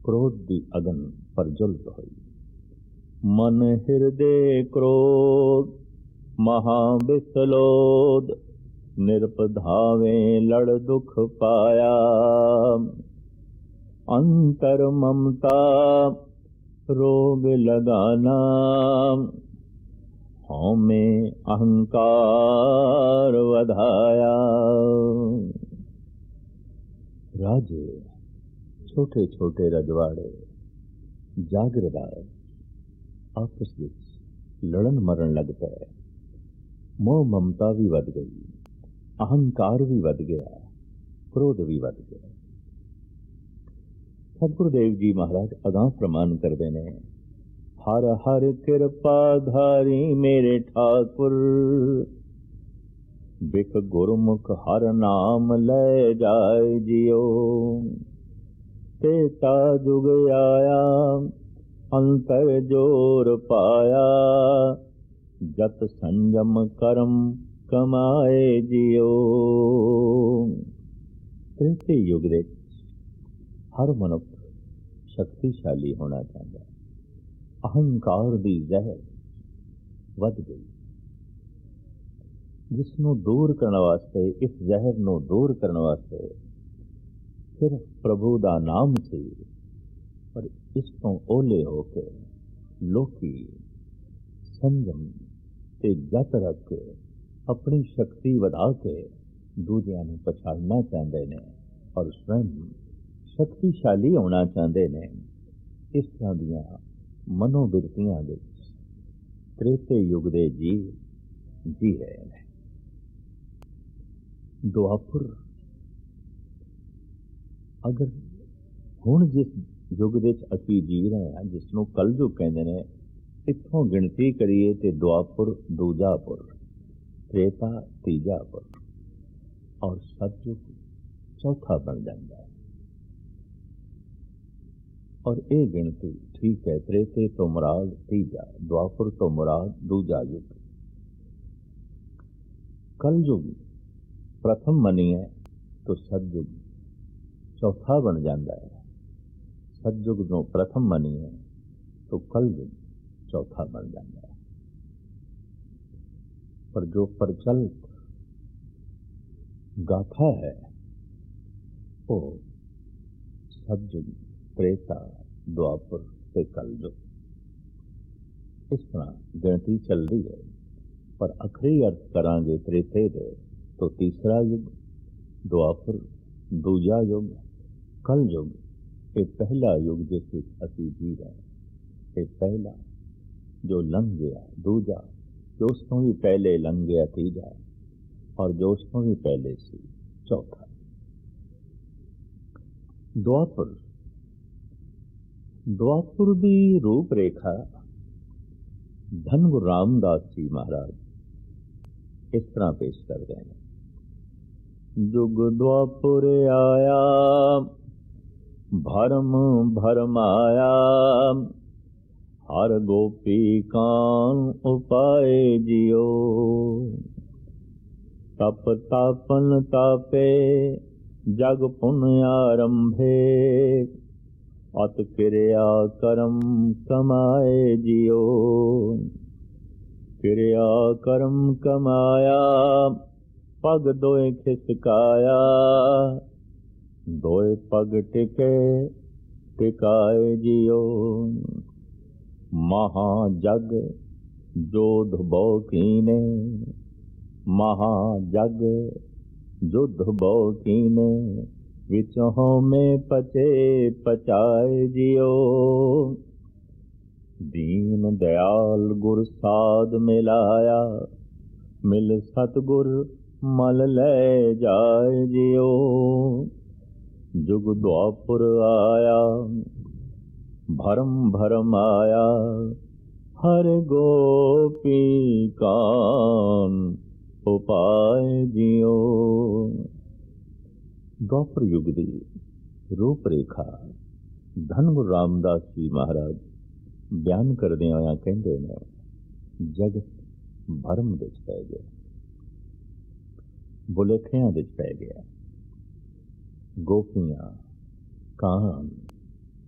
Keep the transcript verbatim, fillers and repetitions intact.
क्रोध की अगन प्रज्वलित हुई। मन हृदय क्रोध महाविसलोद, निरपधावे लड़ दुख पाया। अंतर ममता रोग लगाना, हमें अहंकार वधाया। राजे छोटे छोटे रजवाड़े जागीरदार आपस ਵਿੱਚ ਲੜਨ ਮਰਨ ਲੱਗ ਪਏ। ਮੋਹ ਮਮਤਾ ਵੀ ਵੱਧ ਗਈ, ਅਹੰਕਾਰ ਵੀ ਵੱਧ ਗਿਆ, ਕ੍ਰੋਧ ਵੀ ਵੱਧ ਗਿਆ। ਸਤਿਗੁਰੂ ਦੇਵ ਜੀ ਮਹਾਰਾਜ ਅਗਾਂਹ ਪ੍ਰਮਾਣ ਕਰਦੇ ਨੇ, ਹਰ ਹਰ ਕਿਰਪਾ ਧਾਰੀ ਮੇਰੇ ਠਾਕੁਰ, ਬਿਕ ਗੁਰਮੁਖ ਹਰ ਨਾਮ ਲੈ ਜਾਏ ਜਿਉ। ਤੇਤਾ ਜੁਗ ਆਇਆ ਅੰਤਰ ਜੋਰ ਪਾਇਆ, ਜਤ ਸੰਜਮ ਕਰਮ ਕਮਾਏ ਜਿਉ। ਤ੍ਰੇਤੇ ਯੁਗ ਦੇ ਹਰ ਮਨੁੱਖ ਸ਼ਕਤੀਸ਼ਾਲੀ ਹੋਣਾ ਚਾਹੁੰਦਾ। ਅਹੰਕਾਰ ਦੀ ਜ਼ਹਿਰ ਵੱਧ ਗਈ, ਜਿਸ ਨੂੰ ਦੂਰ ਕਰਨ ਵਾਸਤੇ, ਇਸ ਜ਼ਹਿਰ ਨੂੰ ਦੂਰ ਕਰਨ ਵਾਸਤੇ ਸਿਰਫ ਪ੍ਰਭੂ ਦਾ ਨਾਮ ਸੀ। ਪਰ ਇਸ ਤੋਂ ਓਲੇ ਹੋ ਕੇ ਲੋਕੀ ਸੰਜਮ ਤੇ ਜਤ ਰੱਖ ਕੇ ਆਪਣੀ ਸ਼ਕਤੀ ਵਧਾ ਕੇ ਦੂਜਿਆਂ ਨੂੰ ਪਛਾੜਨਾ ਚਾਹੁੰਦੇ ਨੇ ਔਰ ਸਵੈਮ ਸ਼ਕਤੀਸ਼ਾਲੀ ਹੋਣਾ ਚਾਹੁੰਦੇ ਨੇ। ਇਸ ਤਰ੍ਹਾਂ ਦੀਆਂ ਮਨੋਬਿਰਤੀਆਂ ਵਿੱਚ ਤ੍ਰੇਤੇ ਯੁਗ ਦੇ ਜੀ ਜੀ ਰਹੇ ਨੇ। ਦੁਆਪੁਰ ਅਗਰ ਹੁਣ ਜਿਸ ਯੁੱਗ ਵਿੱਚ ਅਸੀਂ ਜੀ ਰਹੇ ਹਾਂ, ਜਿਸ ਨੂੰ ਕਲਯੁਗ ਕਹਿੰਦੇ ਨੇ, ਇੱਥੋਂ ਗਿਣਤੀ ਕਰੀਏ ਤੇ ਦੁਆਪੁਰ ਦੂਜਾ ਪੁਰ, ਤ੍ਰੇਤਾ ਤੀਜਾ ਪੁਰ ਔਰ ਸਤਯੁਗ ਚੌਥਾ ਬਣ ਜਾਂਦਾ ਹੈ। ਔਰ ਇਹ ਗਿਣਤੀ ਠੀਕ ਹੈ, ਤ੍ਰੇਤੇ ਤੋਂ ਮੁਰਾਦ ਤੀਜਾ, ਦੁਆਪੁਰ ਤੋਂ ਮੁਰਾਦ ਦੂਜਾ ਯੁੱਗ। ਕਲਯੁਗ ਪ੍ਰਥਮ ਮੰਨੀਏ ਤਾਂ ਸਤਯੁਗ ਚੌਥਾ ਬਣ ਜਾਂਦਾ ਹੈ। ਸਤਯੁਗ ਨੂੰ ਪ੍ਰਥਮ ਮੰਨੀਏ ਤਾਂ ਕਲਯੁਗ ਚੌਥਾ ਬਣ ਜਾਂਦਾ ਹੈ। ਪਰ ਜੋ ਪ੍ਰਚਲਿਤ ਗਾਥਾ ਹੈ ਉਹ ਸਤਯੁਗ, ਤ੍ਰੇਤਾ, ਦੁਆਪੁਰ ਤੇ ਕਲਯੁਗ, ਇਸ ਤਰ੍ਹਾਂ ਗਿਣਤੀ ਚੱਲ ਰਹੀ ਹੈ। ਪਰ ਅਖਰੀ ਅਰਥ ਕਰਾਂਗੇ ਤ੍ਰੇਤੇ ਦੇ ਤਾਂ ਤੀਸਰਾ ਯੁੱਗ, ਦੁਆਪੁਰ ਦੂਜਾ ਯੁੱਗ, ਕਲਯੁਗ ਇਹ ਪਹਿਲਾ ਯੁੱਗ ਜਿਸ ਵਿੱਚ ਅਸੀਂ ਜੀ ਰਹੇ। ਇਹ ਪਹਿਲਾ ਜੋ ਲੰਘ ਗਿਆ, ਦੂਜਾ ਜੋ ਉਸ ਤੋਂ ਵੀ ਪਹਿਲੇ ਲੰਘ ਗਿਆ, ਤੀਜਾ ਔਰ ਜੋ ਉਸ ਤੋਂ ਵੀ ਪਹਿਲੇ ਸੀ ਚੌਥਾ। ਦੁਆਪੁਰ ਦੁਆਪੁਰ ਦੀ ਰੂਪ ਰੇਖਾ ਧੰਨ ਗੁਰੂ ਰਾਮਦਾਸ ਜੀ ਮਹਾਰਾਜ ਇਸ ਤਰ੍ਹਾਂ ਪੇਸ਼ ਕਰਦੇ ਨੇ। जुग द्वापुर आया भरम भरमाया, हर गोपी कान उपाय जियो। तप तापन तापे जग पुन आरंभे, अत क्रिया करम कमाए जियो। क्रिया करम कमाया पग दोए खिसकाया, दोए पग टिके टिकाए जियो। महाजग जोध बौ कीने, महाजग जुध बौ कीने, विचों में पचे पचाए जियो। दीन दयाल गुर साध मिलाया, मिल सतगुर मल ले जाए जियो। जुग द्वापुर आया भरम भरम आया, हर गोपी कान उपाय जियो। द्वापर युग की रूप रेखा धन गुरु रामदास जी महाराज बयान करदे होया कहंदे ने, जगत भरम विच पै गया, बुलेखियां विच पै गया, गोपियां कान